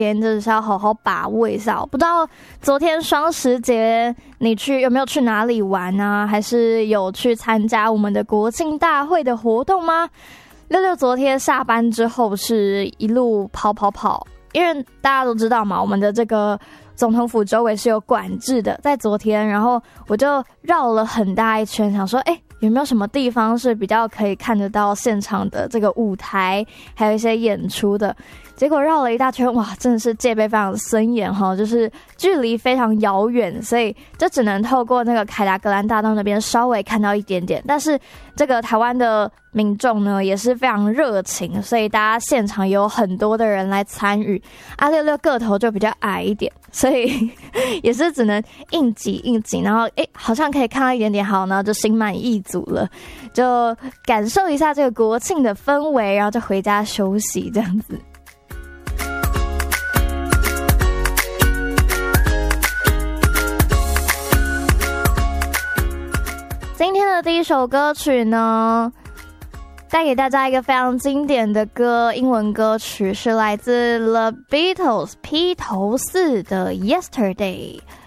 真的是要好好把握一下。不知道昨天双十节你有没有去哪里玩啊？还是有去参加我们的国庆大会的活动吗？六六昨天下班之后是一路跑，因为大家都知道嘛，我们的这个总统府周围是有管制的，在昨天，然后我就绕了很大一圈，想说有没有什么地方是比较可以看得到现场的这个舞台，还有一些演出的。结果绕了一大圈，哇，真的是戒备非常森严哈，就是距离非常遥远，所以就只能透过那个凯达格兰大道那边稍微看到一点点。但是这个台湾的民众呢也是非常热情，所以大家现场有很多的人来参与。六六个头就比较矮一点，所以也是只能硬挤，然后好像可以看到一点点，好呢就心满意足了，就感受一下这个国庆的氛围，然后就回家休息这样子。今天的第一首歌曲呢，带给大家一个非常经典的歌，英文歌曲是来自 The Beatles 披头士的 Yesterday。